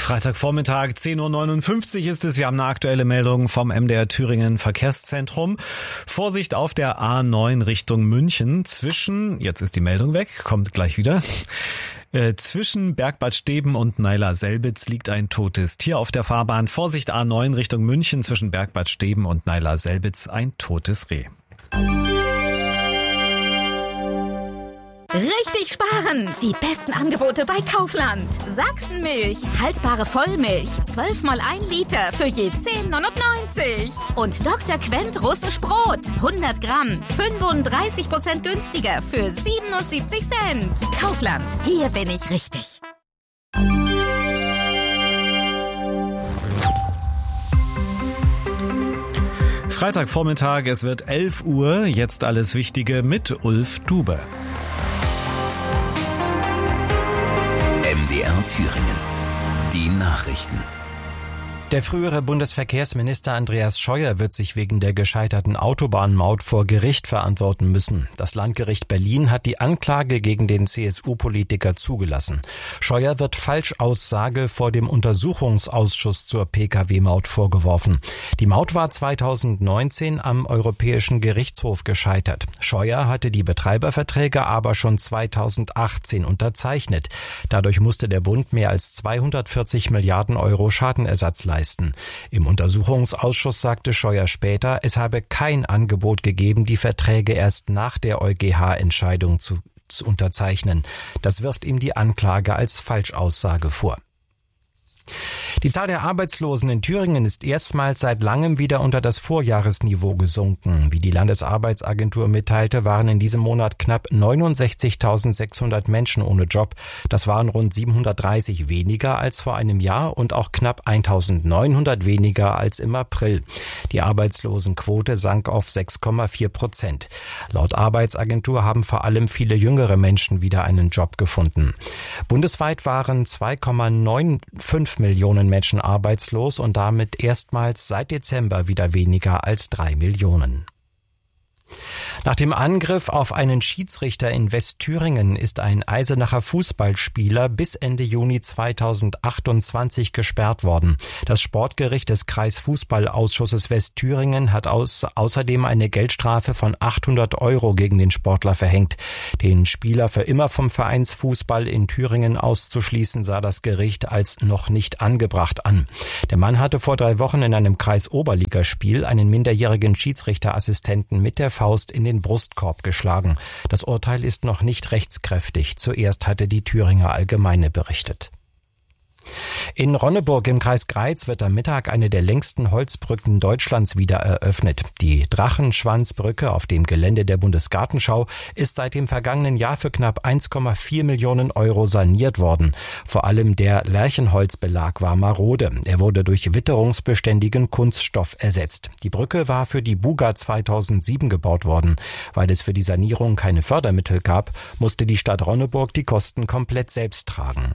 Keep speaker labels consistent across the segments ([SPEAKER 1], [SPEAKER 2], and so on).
[SPEAKER 1] Freitagvormittag, 10.59 Uhr ist es. Wir haben eine aktuelle Meldung vom MDR Thüringen Verkehrszentrum. Vorsicht auf der A9 Richtung München jetzt ist die Meldung weg, kommt gleich wieder. Zwischen Bergbad Steben und Naila-Selbitz liegt ein totes Tier auf der Fahrbahn. Vorsicht A9 Richtung München, zwischen Bergbad Steben und Naila-Selbitz ein totes Reh.
[SPEAKER 2] Richtig sparen! Die besten Angebote bei Kaufland. Sachsenmilch, haltbare Vollmilch, 12 mal 1 Liter für je 10,99. Und Dr. Quent russisch Brot, 100 Gramm, 35% günstiger für 77 Cent. Kaufland, hier bin ich richtig.
[SPEAKER 1] Freitagvormittag, es wird 11 Uhr, jetzt alles Wichtige mit Ulf Dube.
[SPEAKER 3] MDR Thüringen. Die Nachrichten.
[SPEAKER 4] Der frühere Bundesverkehrsminister Andreas Scheuer wird sich wegen der gescheiterten Autobahnmaut vor Gericht verantworten müssen. Das Landgericht Berlin hat die Anklage gegen den CSU-Politiker zugelassen. Scheuer wird Falschaussage vor dem Untersuchungsausschuss zur Pkw-Maut vorgeworfen. Die Maut war 2019 am Europäischen Gerichtshof gescheitert. Scheuer hatte die Betreiberverträge aber schon 2018 unterzeichnet. Dadurch musste der Bund mehr als 240 Milliarden Euro Schadenersatz leisten. Im Untersuchungsausschuss sagte Scheuer später, es habe kein Angebot gegeben, die Verträge erst nach der EuGH-Entscheidung zu unterzeichnen. Das wirft ihm die Anklage als Falschaussage vor. Die Zahl der Arbeitslosen in Thüringen ist erstmals seit langem wieder unter das Vorjahresniveau gesunken. Wie die Landesarbeitsagentur mitteilte, waren in diesem Monat knapp 69.600 Menschen ohne Job. Das waren rund 730 weniger als vor einem Jahr und auch knapp 1.900 weniger als im April. Die Arbeitslosenquote sank auf 6,4%. Laut Arbeitsagentur haben vor allem viele jüngere Menschen wieder einen Job gefunden. Bundesweit waren 2,95 Millionen Menschen arbeitslos und damit erstmals seit Dezember wieder weniger als 3 Millionen. Nach dem Angriff auf einen Schiedsrichter in Westthüringen ist ein Eisenacher Fußballspieler bis Ende Juni 2028 gesperrt worden. Das Sportgericht des Kreisfußballausschusses Westthüringen hat außerdem eine Geldstrafe von 800 € gegen den Sportler verhängt. Den Spieler für immer vom Vereinsfußball in Thüringen auszuschließen, sah das Gericht als noch nicht angebracht an. Der Mann hatte vor 3 Wochen in einem Kreisoberligaspiel einen minderjährigen Schiedsrichterassistenten mit der Faust in den Brustkorb geschlagen. Das Urteil ist noch nicht rechtskräftig. Zuerst hatte die Thüringer Allgemeine berichtet. In Ronneburg im Kreis Greiz wird am Mittag eine der längsten Holzbrücken Deutschlands wieder eröffnet. Die Drachenschwanzbrücke auf dem Gelände der Bundesgartenschau ist seit dem vergangenen Jahr für knapp 1,4 Millionen € saniert worden. Vor allem der Lärchenholzbelag war marode. Er wurde durch witterungsbeständigen Kunststoff ersetzt. Die Brücke war für die Buga 2007 gebaut worden. Weil es für die Sanierung keine Fördermittel gab, musste die Stadt Ronneburg die Kosten komplett selbst tragen.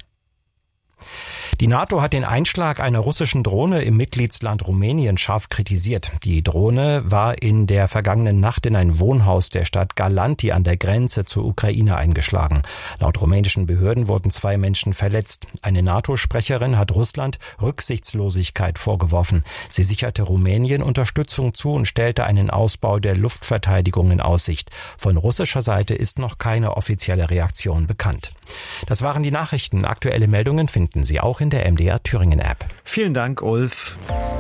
[SPEAKER 4] Die NATO hat den Einschlag einer russischen Drohne im Mitgliedsland Rumänien scharf kritisiert. Die Drohne war in der vergangenen Nacht in ein Wohnhaus der Stadt Galanti an der Grenze zur Ukraine eingeschlagen. Laut rumänischen Behörden wurden 2 Menschen verletzt. Eine NATO-Sprecherin hat Russland Rücksichtslosigkeit vorgeworfen. Sie sicherte Rumänien Unterstützung zu und stellte einen Ausbau der Luftverteidigung in Aussicht. Von russischer Seite ist noch keine offizielle Reaktion bekannt. Das waren die Nachrichten. Aktuelle Meldungen finden Sie auch in der MDR Thüringen App.
[SPEAKER 1] Vielen Dank, Ulf.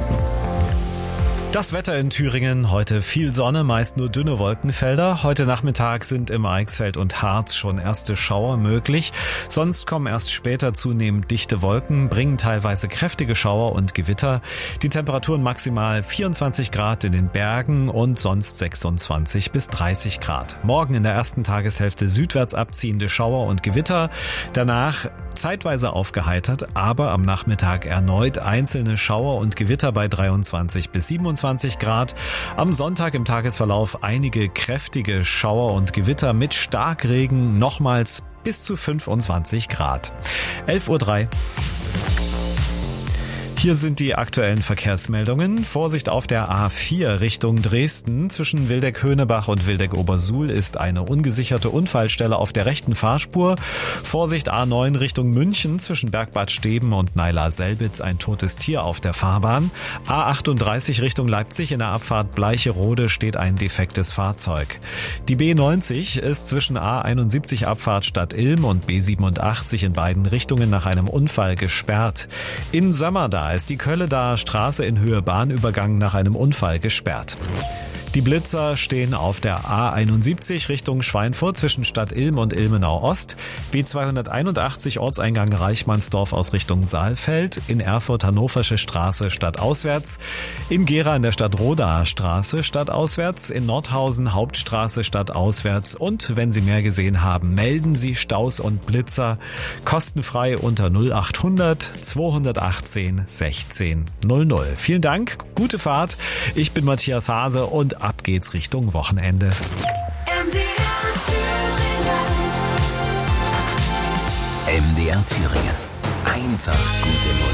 [SPEAKER 1] Das Wetter in Thüringen, heute viel Sonne, meist nur dünne Wolkenfelder. Heute Nachmittag sind im Eichsfeld und Harz schon erste Schauer möglich. Sonst kommen erst später zunehmend dichte Wolken, bringen teilweise kräftige Schauer und Gewitter. Die Temperaturen maximal 24 Grad in den Bergen und sonst 26 bis 30 Grad. Morgen in der ersten Tageshälfte südwärts abziehende Schauer und Gewitter. Danach zeitweise aufgeheitert, aber am Nachmittag erneut einzelne Schauer und Gewitter bei 23 bis 27 Grad. Am Sonntag im Tagesverlauf einige kräftige Schauer und Gewitter mit Starkregen, nochmals bis zu 25 Grad. 11:03 Uhr. Hier sind die aktuellen Verkehrsmeldungen. Vorsicht auf der A4 Richtung Dresden. Zwischen Wildeck-Höhnebach und Wildeck-Obersuhl ist eine ungesicherte Unfallstelle auf der rechten Fahrspur. Vorsicht A9 Richtung München. Zwischen Bergbad Steben und Naila-Selbitz ein totes Tier auf der Fahrbahn. A38 Richtung Leipzig in der Abfahrt Bleicherode steht ein defektes Fahrzeug. Die B90 ist zwischen A71 Abfahrt Stadt Ilm und B87 in beiden Richtungen nach einem Unfall gesperrt. In Sömmerda ist die Kölledaer Straße in Höhe Bahnübergang nach einem Unfall gesperrt. Die Blitzer stehen auf der A71 Richtung Schweinfurt zwischen Stadt Ilm und Ilmenau-Ost, B281 Ortseingang Reichmannsdorf aus Richtung Saalfeld, in Erfurt Hannoversche Straße stadtauswärts, in Gera in der Stadt Rodaer Straße stadtauswärts, in Nordhausen Hauptstraße stadtauswärts und wenn Sie mehr gesehen haben, melden Sie Staus und Blitzer kostenfrei unter 0800 218 16 00. Vielen Dank, gute Fahrt. Ich bin Matthias Hase und ab geht's Richtung Wochenende.
[SPEAKER 3] MDR Thüringen. Einfach gute Musik.